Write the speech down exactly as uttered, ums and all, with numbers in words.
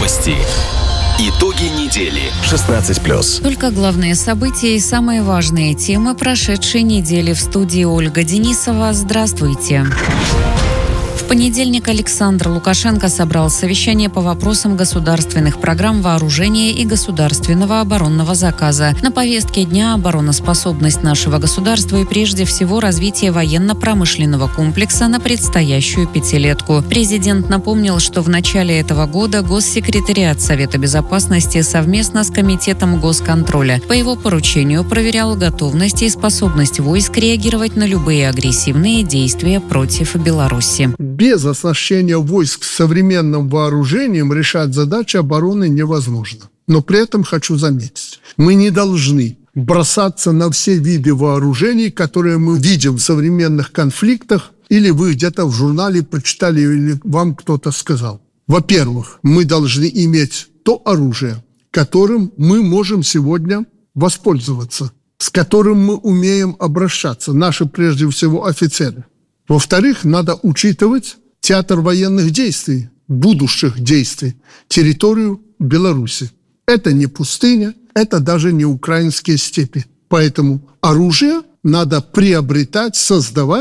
Новости. Итоги недели. шестнадцать плюс. Только главные события и самые важные темы прошедшей недели. В студии Ольга Денисова. Здравствуйте. В понедельник Александр Лукашенко собрал совещание по вопросам государственных программ вооружения и государственного оборонного заказа. На повестке дня обороноспособность нашего государства и прежде всего развитие военно-промышленного комплекса на предстоящую пятилетку. Президент напомнил, что в начале этого года Госсекретариат Совета Безопасности совместно с Комитетом госконтроля по его поручению проверял готовность и способность войск реагировать на любые агрессивные действия против Беларуси. Без оснащения войск современным вооружением решать задачи обороны невозможно. Но при этом хочу заметить, мы не должны бросаться на все виды вооружений, которые мы видим в современных конфликтах, или вы где-то в журнале прочитали, или вам кто-то сказал. Во-первых, мы должны иметь то оружие, которым мы можем сегодня воспользоваться, с которым мы умеем обращаться, наши прежде всего офицеры. Во-вторых, надо учитывать театр военных действий, будущих действий, территорию Беларуси. Это не пустыня, это даже не украинские степи. Поэтому оружие надо приобретать, создавать.